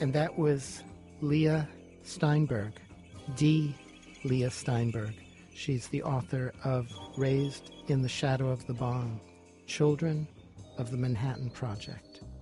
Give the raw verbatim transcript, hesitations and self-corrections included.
And that was Leah Steinberg, D. Leah Steinberg. She's the author of Raised in the Shadow of the Bomb, Children of the Manhattan Project.